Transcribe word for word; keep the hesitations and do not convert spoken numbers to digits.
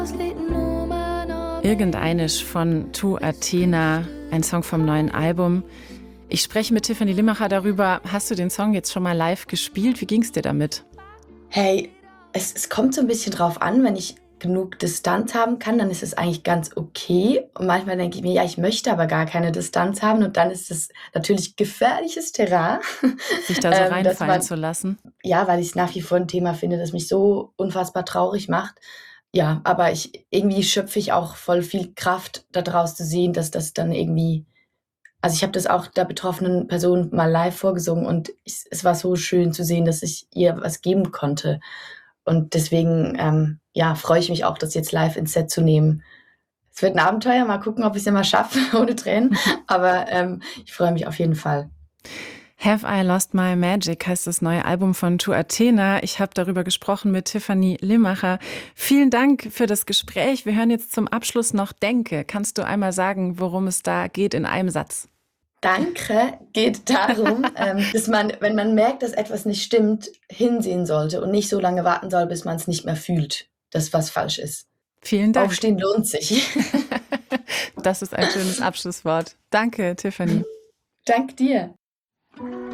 Irgendeinisch von Tu Athena, ein Song vom neuen Album. Ich spreche mit Tiffany Limmacher darüber. Hast du den Song jetzt schon mal live gespielt? Wie ging es dir damit? Hey, es, es kommt so ein bisschen drauf an, wenn ich genug Distanz haben kann, dann ist es eigentlich ganz okay. Und manchmal denke ich mir, ja, ich möchte aber gar keine Distanz haben. Und dann ist es natürlich gefährliches Terrain. Sich da so ähm, dass reinfallen man, zu lassen? ja, weil ich es nach wie vor ein Thema finde, das mich so unfassbar traurig macht. Ja, aber ich irgendwie schöpfe ich auch voll viel Kraft daraus zu sehen, dass das dann irgendwie, also ich habe das auch der betroffenen Person mal live vorgesungen und ich, es war so schön zu sehen, dass ich ihr was geben konnte. Und deswegen, ähm, ja, freue ich mich auch, das jetzt live ins Set zu nehmen. Es wird ein Abenteuer, mal gucken, ob ich es immer schaffe, ohne Tränen. Aber ähm, ich freue mich auf jeden Fall. Have I Lost My Magic heißt das neue Album von Tu Athena. Ich habe darüber gesprochen mit Tiffany Limmacher. Vielen Dank für das Gespräch. Wir hören jetzt zum Abschluss noch Denke. Kannst du einmal sagen, worum es da geht in einem Satz? Danke geht darum, ähm, dass man, wenn man merkt, dass etwas nicht stimmt, hinsehen sollte und nicht so lange warten soll, bis man es nicht mehr fühlt, dass was falsch ist. Vielen Dank. Aufstehen lohnt sich. Das ist ein schönes Abschlusswort. Danke, Tiffany. Dank dir.